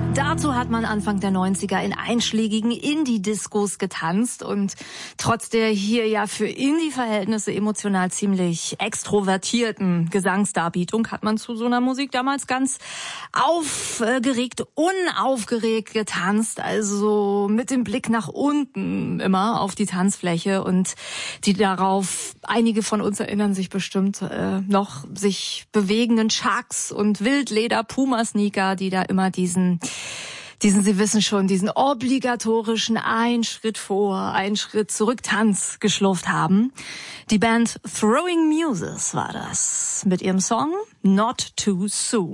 Dazu hat man Anfang der 90er in einschlägigen Indie-Discos getanzt und trotz der hier ja für Indie-Verhältnisse emotional ziemlich extrovertierten Gesangsdarbietung hat man zu so einer Musik damals ganz unaufgeregt getanzt, also mit dem Blick nach unten immer auf die Tanzfläche und die darauf, einige von uns erinnern sich bestimmt noch, sich bewegenden Chucks und Wildleder-Puma-Sneaker, die da immer diesen, Sie wissen schon, diesen obligatorischen ein Schritt vor, ein Schritt zurück Tanz geschlurft haben. Die Band Throwing Muses war das mit ihrem Song Not Too Soon.